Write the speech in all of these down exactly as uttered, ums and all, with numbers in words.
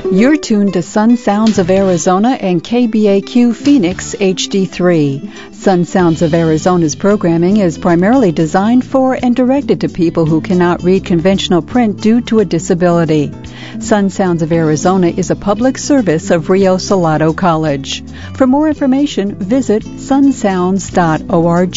You're tuned to Sun Sounds of Arizona and K B A Q Phoenix H D three. Sun Sounds of Arizona's programming is primarily designed for and directed to people who cannot read conventional print due to a disability. Sun Sounds of Arizona is a public service of Rio Salado College. For more information, visit sun sounds dot org.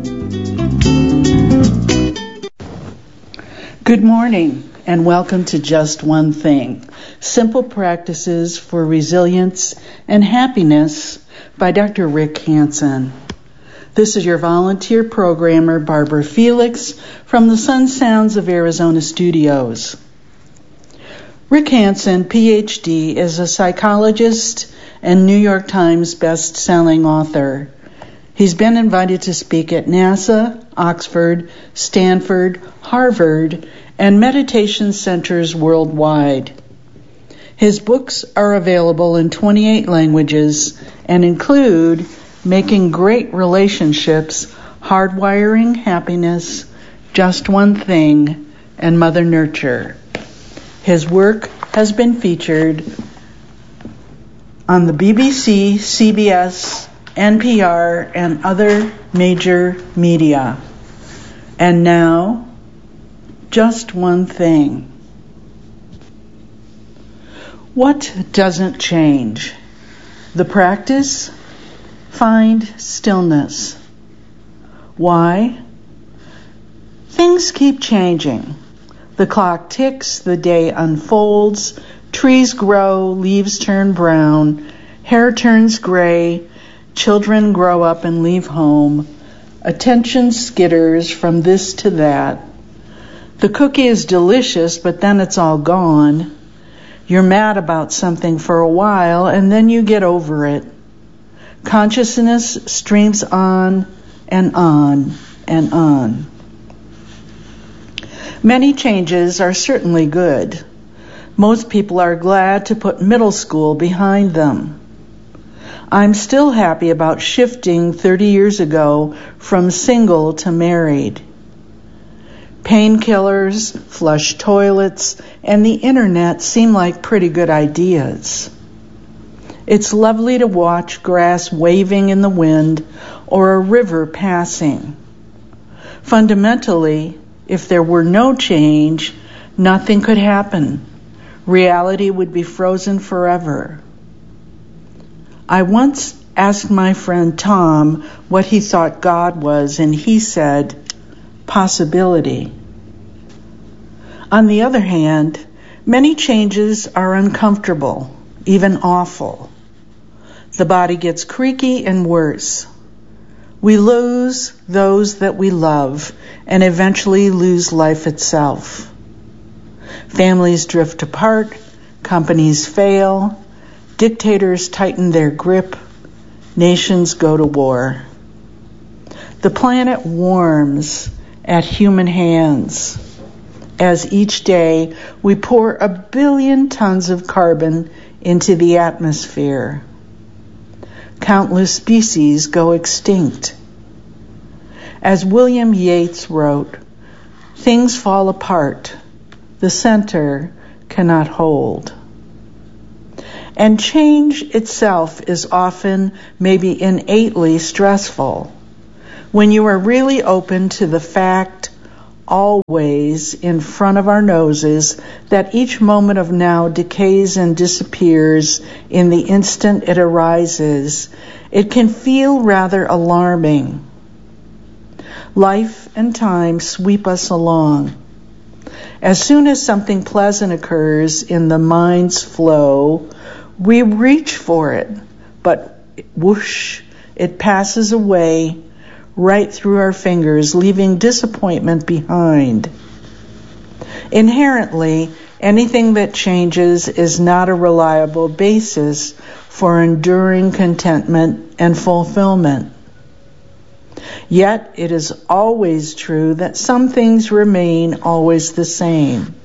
Good morning, and welcome to Just One Thing, Simple Practices for Resilience and Happiness by Doctor Rick Hansen. This is your volunteer programmer, Barbara Felix, from the Sun Sounds of Arizona studios. Rick Hansen, P H D, is a psychologist and New York Times best-selling author. He's been invited to speak at NASA, Oxford, Stanford, Harvard, and meditation centers worldwide. His books are available in twenty-eight languages and include Making Great Relationships, Hardwiring Happiness, Just One Thing, and Mother Nurture. His work has been featured on the B B C, C B S, N P R, and other major media. And now, just one thing. What doesn't change? The practice? Find stillness. Why? Things keep changing. The clock ticks, the day unfolds, trees grow, leaves turn brown, hair turns gray, children grow up and leave home, attention skitters from this to that. The cookie is delicious, but then it's all gone. You're mad about something for a while, and then you get over it. Consciousness streams on and on and on. Many changes are certainly good. Most people are glad to put middle school behind them. I'm still happy about shifting thirty years ago from single to married. Painkillers, flush toilets, and the internet seem like pretty good ideas. It's lovely to watch grass waving in the wind or a river passing. Fundamentally, if there were no change, nothing could happen. Reality would be frozen forever. I once asked my friend Tom what he thought God was, and he said, possibility. On the other hand, many changes are uncomfortable, even awful. The body gets creaky and worse. We lose those that we love and eventually lose life itself. Families drift apart, companies fail, dictators tighten their grip, nations go to war. The planet warms at human hands as each day we pour a billion tons of carbon into the atmosphere. Countless species go extinct. As William Yeats wrote, things fall apart. The center cannot hold. And change itself is often, maybe innately stressful. When you are really open to the fact, always in front of our noses, that each moment of now decays and disappears in the instant it arises, it can feel rather alarming. Life and time sweep us along. As soon as something pleasant occurs in the mind's flow, we reach for it, but whoosh, it passes away right through our fingers, leaving disappointment behind. Inherently, anything that changes is not a reliable basis for enduring contentment and fulfillment. Yet, it is always true that some things remain always the same.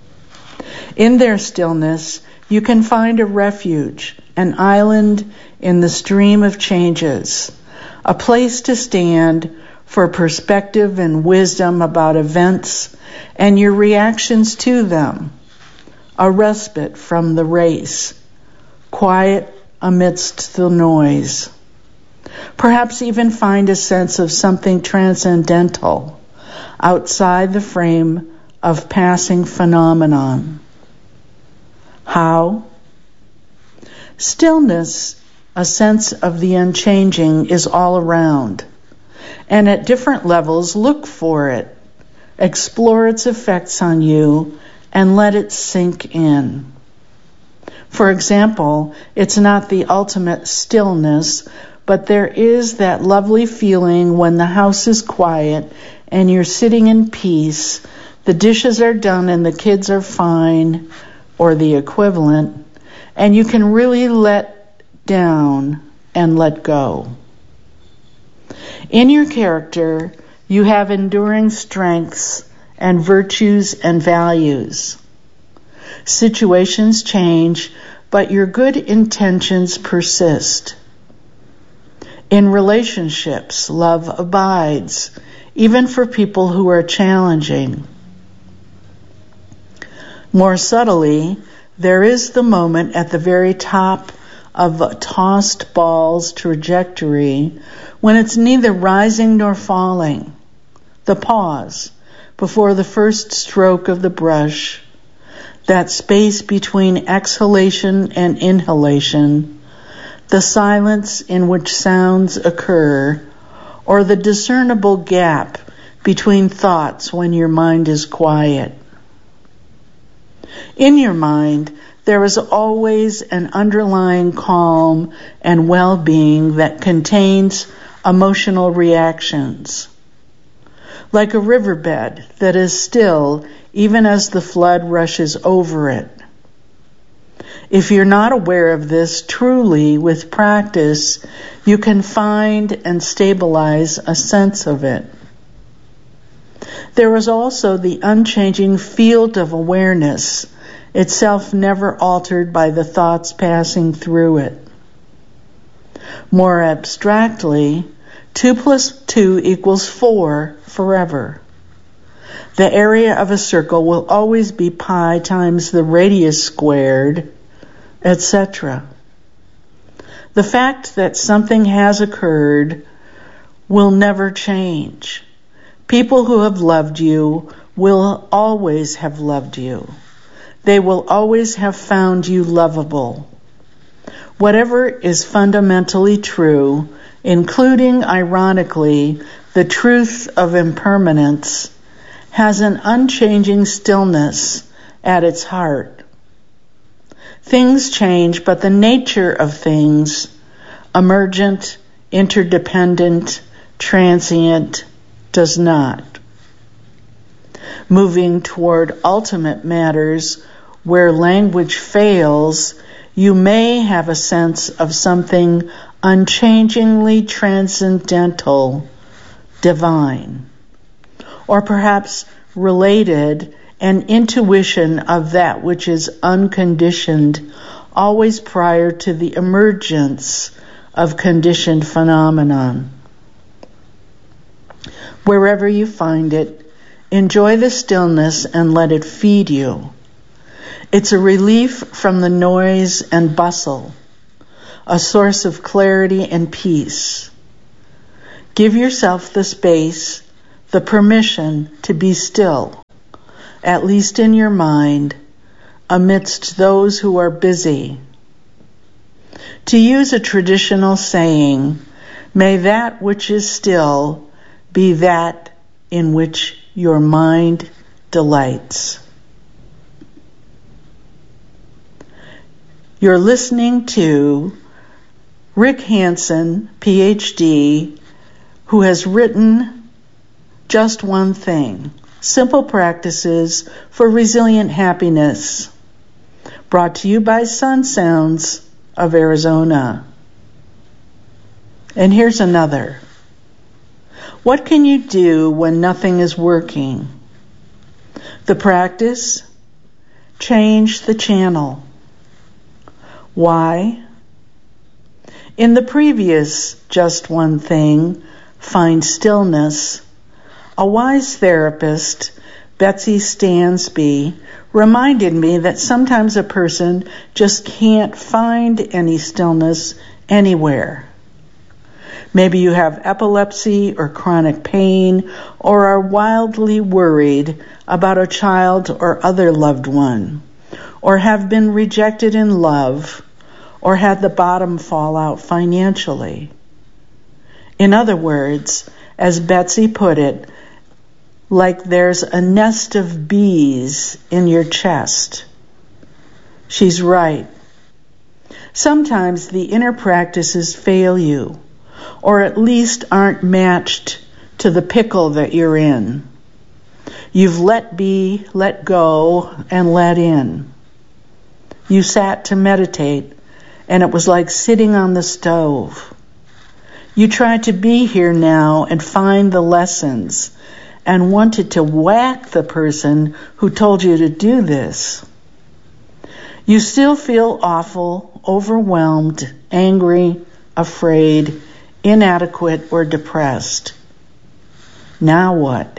In their stillness, you can find a refuge, an island in the stream of changes, a place to stand for perspective and wisdom about events and your reactions to them, a respite from the race, quiet amidst the noise. Perhaps even find a sense of something transcendental outside the frame of passing phenomenon. How? Stillness, a sense of the unchanging, is all around, and at different levels look for it, explore its effects on you, and let it sink in. For example, it's not the ultimate stillness, but there is that lovely feeling when the house is quiet and you're sitting in peace, the dishes are done and the kids are fine, or the equivalent, and you can really let down and let go. In your character, you have enduring strengths and virtues and values. Situations change, but your good intentions persist. In relationships, love abides, even for people who are challenging. More subtly, there is the moment at the very top of a tossed ball's trajectory when it's neither rising nor falling. The pause before the first stroke of the brush, that space between exhalation and inhalation, the silence in which sounds occur, or the discernible gap between thoughts when your mind is quiet. In your mind, there is always an underlying calm and well-being that contains emotional reactions. Like a riverbed that is still even as the flood rushes over it. If you're not aware of this, truly, with practice, you can find and stabilize a sense of it. There is also the unchanging field of awareness, itself never altered by the thoughts passing through it. More abstractly, two plus two equals four forever. The area of a circle will always be pi times the radius squared, et cetera. The fact that something has occurred will never change. People who have loved you will always have loved you. They will always have found you lovable. Whatever is fundamentally true, including, ironically, the truth of impermanence, has an unchanging stillness at its heart. Things change, but the nature of things, emergent, interdependent, transient, does not. Moving toward ultimate matters, where language fails, you may have a sense of something unchangingly transcendental, divine, or perhaps related, an intuition of that which is unconditioned, always prior to the emergence of conditioned phenomenon. Wherever you find it, enjoy the stillness and let it feed you. It's a relief from the noise and bustle, a source of clarity and peace. Give yourself the space, the permission to be still, at least in your mind, amidst those who are busy. To use a traditional saying, may that which is still be that in which your mind delights. You're listening to Rick Hanson, P H D, who has written Just One Thing, Simple Practices for Resilient Happiness, brought to you by Sun Sounds of Arizona. And here's another. What can you do when nothing is working? The practice? Change the channel. Why? In the previous Just One Thing, Find Stillness, a wise therapist, Betsy Stansby, reminded me that sometimes a person just can't find any stillness anywhere. Maybe you have epilepsy or chronic pain, or are wildly worried about a child or other loved one, or have been rejected in love, or had the bottom fall out financially. In other words, as Betsy put it, like there's a nest of bees in your chest. She's right. Sometimes the inner practices fail you, or at least aren't matched to the pickle that you're in. You've let be, let go, and let in. You sat to meditate, and it was like sitting on the stove. You tried to be here now and find the lessons, and wanted to whack the person who told you to do this. You still feel awful, overwhelmed, angry, afraid, inadequate, or depressed. Now what?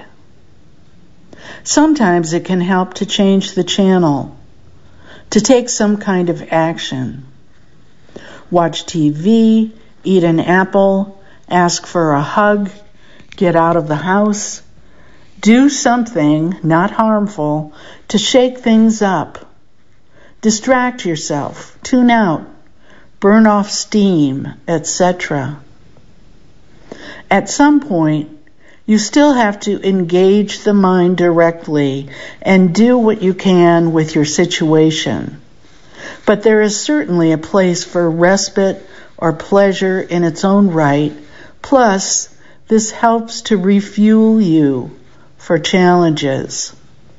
Sometimes it can help to change the channel, to take some kind of action. Watch T V, eat an apple, ask for a hug, get out of the house. Do something, not harmful, to shake things up. Distract yourself, tune out, burn off steam, et cetera. At some point, you still have to engage the mind directly and do what you can with your situation. But there is certainly a place for respite or pleasure in its own right. Plus, this helps to refuel you for challenges.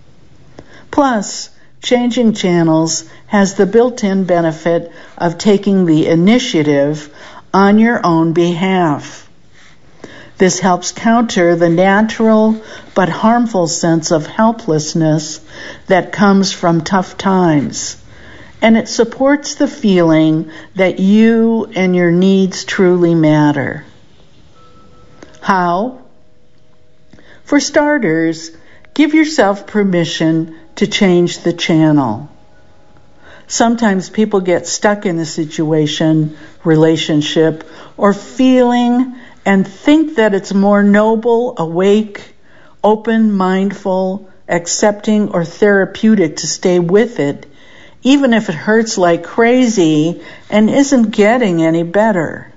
Plus, changing channels has the built-in benefit of taking the initiative on your own behalf. This helps counter the natural but harmful sense of helplessness that comes from tough times, and it supports the feeling that you and your needs truly matter. How? For starters, give yourself permission to change the channel. Sometimes people get stuck in a situation, relationship, or feeling and think that it's more noble, awake, open, mindful, accepting, or therapeutic to stay with it, even if it hurts like crazy and isn't getting any better.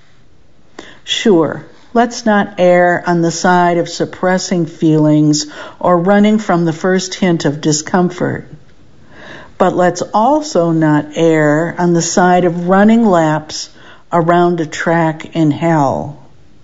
Sure, let's not err on the side of suppressing feelings or running from the first hint of discomfort. But let's also not err on the side of running laps around a track in hell.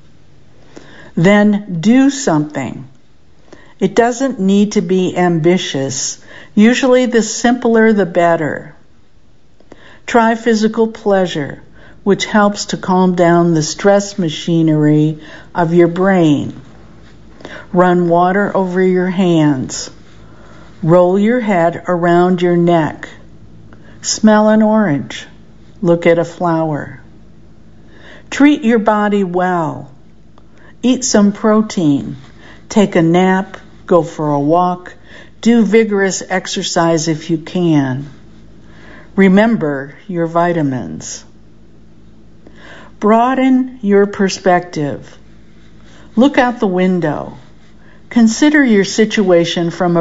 Then do something. It doesn't need to be ambitious. Usually the simpler the better. Try physical pleasure, which helps to calm down the stress machinery of your brain. Run water over your hands. Roll your head around your neck. Smell an orange. Look at a flower. Treat your body well. Eat some protein. Take a nap. Go for a walk. Do vigorous exercise if you can. Remember your vitamins. Broaden your perspective. Look out the window. Consider your situation from a